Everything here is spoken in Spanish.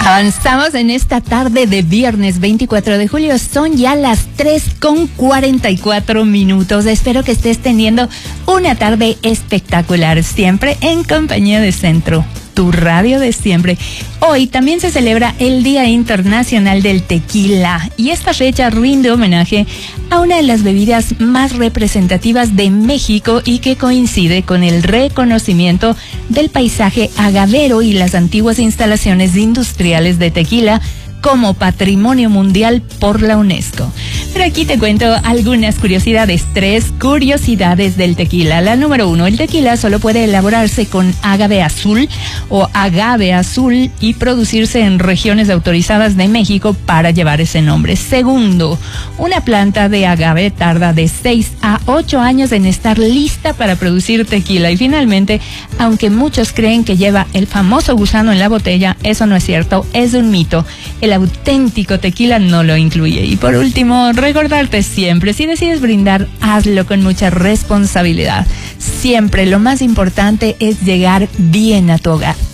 Avanzamos en esta tarde de viernes 24 de julio. Son ya las 3:44. Espero que estés teniendo una tarde espectacular, siempre en compañía de Centro, tu radio de siempre. Hoy también se celebra el Día Internacional del Tequila y esta fecha rinde homenaje a una de las bebidas más representativas de México y que coincide con el reconocimiento del paisaje agavero y las antiguas instalaciones industriales de tequila como Patrimonio Mundial por la UNESCO. Pero aquí te cuento algunas curiosidades, 3 curiosidades del tequila. La número 1, el tequila solo puede elaborarse con agave azul o agave azul y producirse en regiones autorizadas de México para llevar ese nombre. Segundo, una planta de agave tarda de 6 a 8 años en estar lista para producir tequila. Y finalmente, aunque muchos creen que lleva el famoso gusano en la botella, eso no es cierto, es un mito. El auténtico tequila no lo incluye. Y por último, recordarte siempre, si decides brindar, hazlo con mucha responsabilidad. Siempre lo más importante es llegar bien a tu hogar.